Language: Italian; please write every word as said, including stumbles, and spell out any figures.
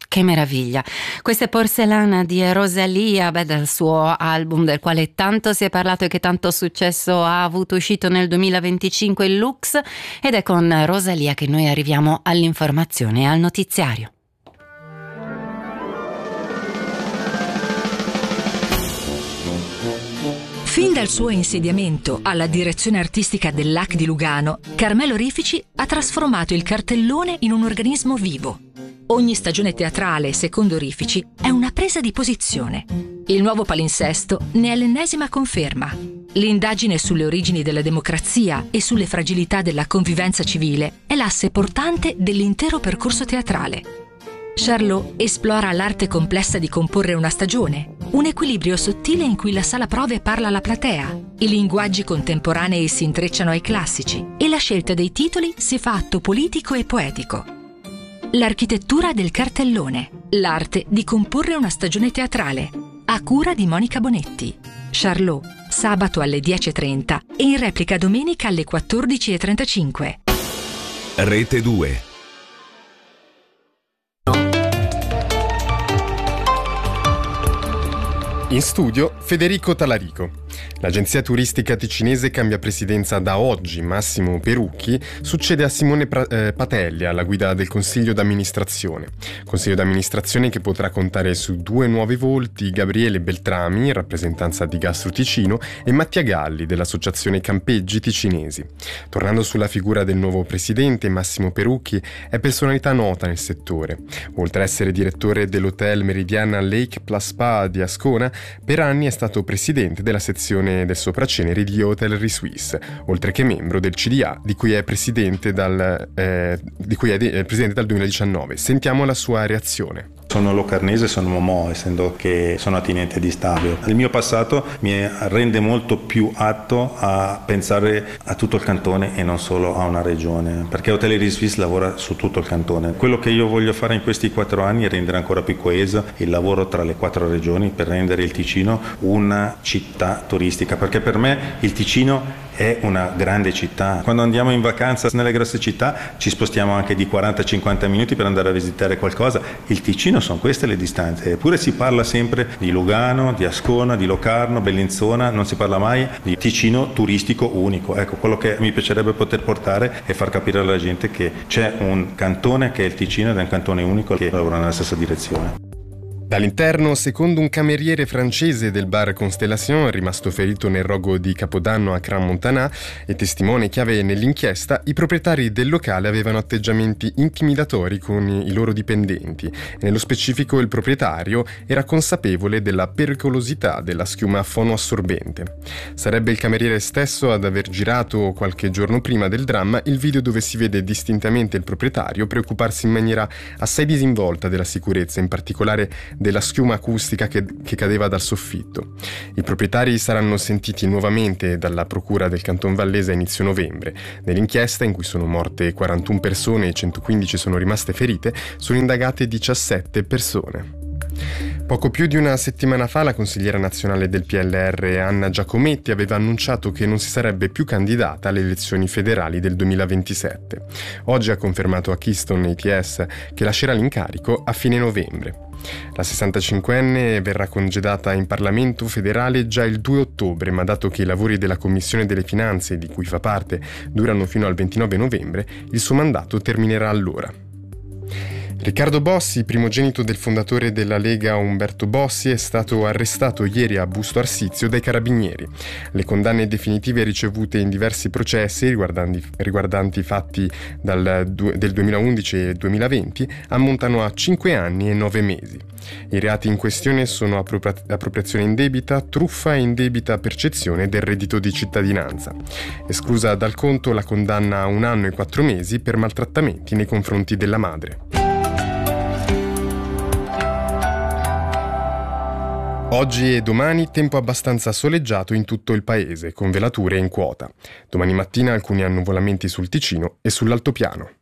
che meraviglia. Questa è Porcelana di Rosalía, beh, dal suo album del quale tanto si è parlato e che tanto successo ha avuto, uscito nel duemilaventicinque, il Lux, ed è con Rosalía che noi arriviamo all'informazione e al notiziario. Fin dal suo insediamento alla direzione artistica dell'A C di Lugano, Carmelo Rifici ha trasformato il cartellone in un organismo vivo. Ogni stagione teatrale, secondo Rifici, è una presa di posizione. Il nuovo palinsesto ne è l'ennesima conferma. L'indagine sulle origini della democrazia e sulle fragilità della convivenza civile è l'asse portante dell'intero percorso teatrale. Charlot esplora l'arte complessa di comporre una stagione, un equilibrio sottile in cui la sala prove parla alla platea, i linguaggi contemporanei si intrecciano ai classici e la scelta dei titoli si fa atto politico e poetico. L'architettura del cartellone, l'arte di comporre una stagione teatrale, a cura di Monica Bonetti. Charlot, sabato alle dieci e trenta e in replica domenica alle quattordici e trentacinque. Rete due. In studio Federico Talarico. L'agenzia turistica ticinese cambia presidenza da oggi. Massimo Perucchi succede a Simone pra- eh, Patelli alla guida del consiglio d'amministrazione. Consiglio d'amministrazione che potrà contare su due nuovi volti: Gabriele Beltrami, in rappresentanza di Gastro Ticino, e Mattia Galli dell'associazizione Campeggi Ticinesi. Tornando sulla figura del nuovo presidente, Massimo Perucchi è personalità nota nel settore. Oltre ad essere direttore dell'hotel Meridiana Lake Plus Spa di Ascona, per anni è stato presidente della sezione del Sopraceneri di Hotellerie Suisse, oltre che membro del C D A, di cui è presidente dal, eh, di cui è de- presidente dal duemiladiciannove. Sentiamo la sua reazione. Sono locarnese, sono Momò, essendo che sono attinente di Stabio. Il mio passato mi rende molto più atto a pensare a tutto il cantone e non solo a una regione, perché Hotellerie Suisse lavora su tutto il cantone. Quello che io voglio fare in questi quattro anni è rendere ancora più coeso il lavoro tra le quattro regioni per rendere il Ticino una città turistica, perché per me il Ticino è una grande città. Quando andiamo in vacanza nelle grosse città ci spostiamo anche di quaranta cinquanta minuti per andare a visitare qualcosa. Il Ticino sono queste le distanze, eppure si parla sempre di Lugano, di Ascona, di Locarno, Bellinzona, non si parla mai di Ticino turistico unico. Ecco, quello che mi piacerebbe poter portare è far capire alla gente che c'è un cantone che è il Ticino ed è un cantone unico che lavora nella stessa direzione. Dall'interno, secondo un cameriere francese del bar Constellation, rimasto ferito nel rogo di Capodanno a Crans-Montana e testimone chiave nell'inchiesta, i proprietari del locale avevano atteggiamenti intimidatori con i loro dipendenti e nello specifico il proprietario era consapevole della pericolosità della schiuma fonoassorbente. Sarebbe il cameriere stesso ad aver girato qualche giorno prima del dramma il video dove si vede distintamente il proprietario preoccuparsi in maniera assai disinvolta della sicurezza, in particolare della schiuma acustica che, che cadeva dal soffitto. I proprietari saranno sentiti nuovamente dalla procura del Canton Vallese a inizio novembre. Nell'inchiesta, in cui sono morte quarantuno persone e centoquindici sono rimaste ferite, sono indagate diciassette persone. Poco più di una settimana fa la consigliera nazionale del P L R Anna Giacometti aveva annunciato che non si sarebbe più candidata alle elezioni federali del duemilaventisette. Oggi ha confermato a Keystone A T S che lascerà l'incarico a fine novembre. La sessantacinquenne verrà congedata in Parlamento federale già il due ottobre, ma dato che i lavori della Commissione delle Finanze, di cui fa parte, durano fino al ventinove novembre, il suo mandato terminerà allora. Riccardo Bossi, primogenito del fondatore della Lega Umberto Bossi, è stato arrestato ieri a Busto Arsizio dai carabinieri. Le condanne definitive ricevute in diversi processi riguardanti, riguardanti fatti dal, del duemilaundici e duemilaventi ammontano a cinque anni e nove mesi. I reati in questione sono appropri- appropriazione indebita, truffa e indebita percezione del reddito di cittadinanza. Esclusa dal conto la condanna a un anno e quattro mesi per maltrattamenti nei confronti della madre. Oggi e domani tempo abbastanza soleggiato in tutto il paese, con velature in quota. Domani mattina alcuni annuvolamenti sul Ticino e sull'altopiano.